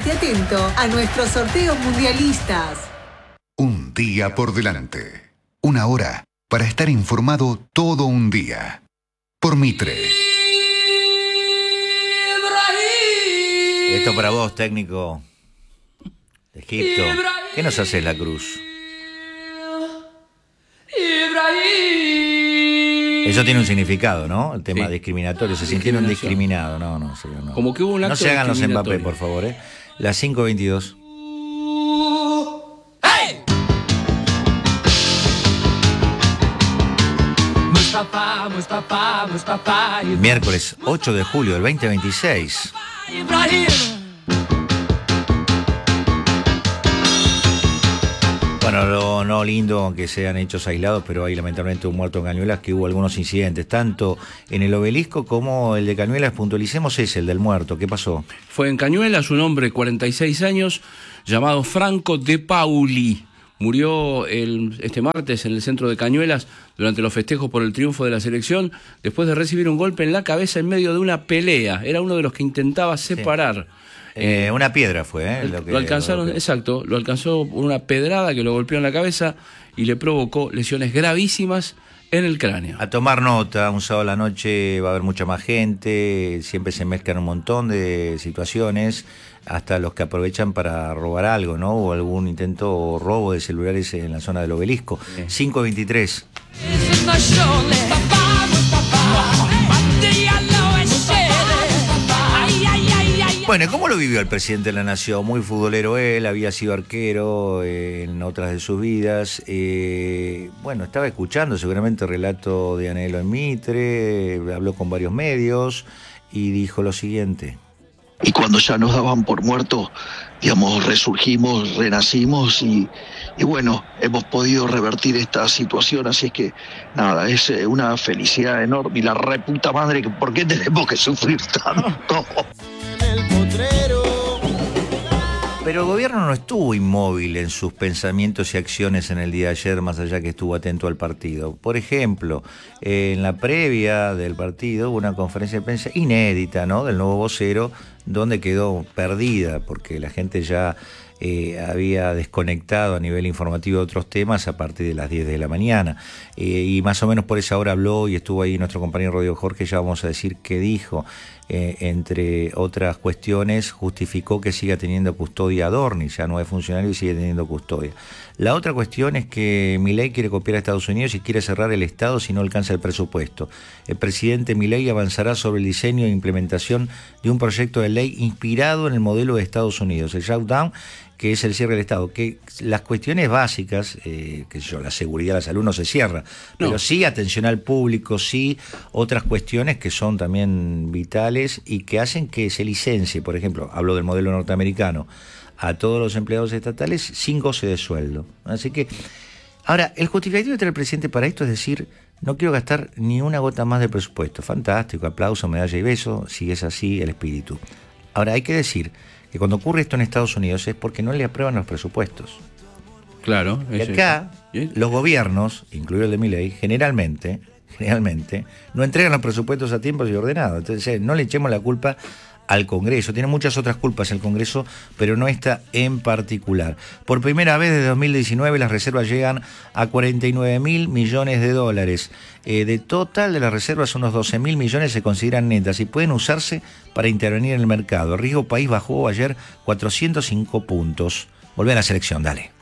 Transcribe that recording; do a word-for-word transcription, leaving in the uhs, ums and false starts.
Estate atento a nuestros sorteos mundialistas. Un día por delante. Una hora para estar informado todo un día. Por Mitre. Esto para vos, técnico de Egipto. ¿Qué nos hace la cruz? Eso tiene un significado, ¿no? El tema Sí. discriminatorio. Se sintieron discriminados. No, no, señor, no. Como que hubo un acto No se hagan los Mbappé, discriminatorio. por favor, ¿eh? Las cinco veintidós. Mustafa, Mustafa, Mustafa, Miércoles ocho de julio del veinte veintiséis. Ibrahim. Bueno, lo no lindo, aunque sean hechos aislados, pero hay lamentablemente un muerto en Cañuelas, que hubo algunos incidentes, tanto en el obelisco como el de Cañuelas. Puntualicemos ese, el del muerto. ¿Qué pasó? Fue en Cañuelas, un hombre, cuarenta y seis años, llamado Franco De Pauli. Murió el, este martes en el centro de Cañuelas durante los festejos por el triunfo de la selección, después de recibir un golpe en la cabeza en medio de una pelea. Era uno de los que intentaba separar. Eh, una piedra fue, ¿eh? El- Lo que- lo alcanzaron, lo que- exacto, lo alcanzó por una pedrada que lo golpeó en la cabeza y le provocó lesiones gravísimas en el cráneo. A tomar nota, un sábado a la noche va a haber mucha más gente, siempre se mezclan un montón de situaciones, hasta los que aprovechan para robar algo, ¿no? O algún intento o robo de celulares en la zona del obelisco. Sí. cinco veintitrés. Bueno, ¿cómo lo vivió el presidente de la Nación? Muy futbolero él, había sido arquero eh, en otras de sus vidas. Eh, bueno, estaba escuchando seguramente el relato de Anhelo en Mitre, habló con varios medios y dijo lo siguiente. Y cuando ya nos daban por muertos, digamos, resurgimos, renacimos y, y bueno, hemos podido revertir esta situación, así es que nada, es eh, una felicidad enorme y la reputa madre, que ¿por qué tenemos que sufrir tanto? Pero el gobierno no estuvo inmóvil en sus pensamientos y acciones en el día de ayer, más allá que estuvo atento al partido. Por ejemplo, eh, en la previa del partido hubo una conferencia de prensa inédita, ¿no?, del nuevo vocero, donde quedó perdida, porque la gente ya eh, había desconectado a nivel informativo de otros temas a partir de las diez de la mañana. Eh, y más o menos por esa hora habló y estuvo ahí nuestro compañero Rodrigo Jorge, ya vamos a decir qué dijo. Eh, entre otras cuestiones, justificó que siga teniendo custodia Adorni, ya no es funcionario y sigue teniendo custodia. La otra cuestión es que Milei quiere copiar a Estados Unidos y quiere cerrar el Estado si no alcanza el presupuesto. El presidente Milei avanzará sobre el diseño e implementación de un proyecto de ley inspirado en el modelo de Estados Unidos, el shutdown, que es el cierre del Estado, que las cuestiones básicas, eh, que yo, la seguridad, la salud no se cierra, No. pero sí atención al público, sí otras cuestiones que son también vitales y que hacen que se licencie, por ejemplo, hablo del modelo norteamericano, a todos los empleados estatales sin goce de sueldo. Así que, ahora, el justificativo entre el presidente para esto es decir, no quiero gastar ni una gota más de presupuesto. Fantástico, aplauso, medalla y beso, si es así el espíritu. Ahora, hay que decir que cuando ocurre esto en Estados Unidos es porque no le aprueban los presupuestos. Claro. Y es- acá, ¿Sí? los gobiernos, incluido el de Milei, generalmente, generalmente, no entregan los presupuestos a tiempo y ordenado. Entonces, eh, no le echemos la culpa al Congreso. Tiene muchas otras culpas el Congreso, pero no esta en particular. Por primera vez desde dos mil diecinueve las reservas llegan a cuarenta y nueve mil millones de dólares. Eh, de total de las reservas, unos doce mil millones se consideran netas y pueden usarse para intervenir en el mercado. El riesgo país bajó ayer cuatrocientos cinco puntos. Volvé a la selección, dale.